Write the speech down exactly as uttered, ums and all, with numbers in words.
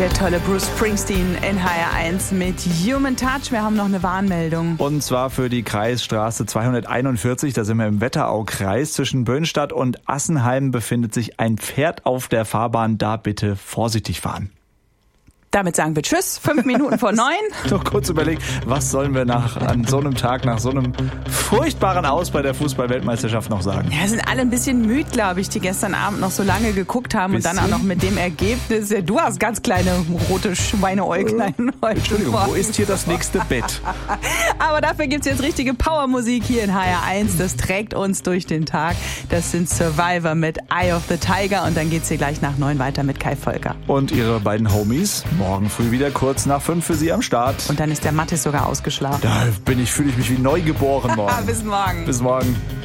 Der tolle Bruce Springsteen in H R eins mit Human Touch. Wir haben noch eine Warnmeldung. Und zwar für die Kreisstraße zweihunderteinundvierzig. Da sind wir im Wetteraukreis. Zwischen Böhnstadt und Assenheim befindet sich ein Pferd auf der Fahrbahn. Da bitte vorsichtig fahren. Damit sagen wir Tschüss, fünf Minuten vor neun. Noch kurz überlegt, was sollen wir nach, an so einem Tag, nach so einem furchtbaren Aus bei der Fußball-Weltmeisterschaft noch sagen? Ja, sind alle ein bisschen müde, glaube ich, die gestern Abend noch so lange geguckt haben bisschen? Und dann auch noch mit dem Ergebnis. Du hast ganz kleine rote Schweineäuglein heute. Entschuldigung, morgen. Wo ist hier das nächste Bett? Aber dafür gibt's jetzt richtige Powermusik hier in H R eins. Das trägt uns durch den Tag. Das sind Survivor mit Eye of the Tiger. Und dann geht's hier gleich nach neun weiter mit Kai Volker. Und ihre beiden Homies? Morgen früh wieder kurz nach fünf für Sie am Start. Und dann ist der Mathis sogar ausgeschlafen. Da bin ich, fühle ich mich wie neugeboren morgen. Bis morgen. Bis morgen.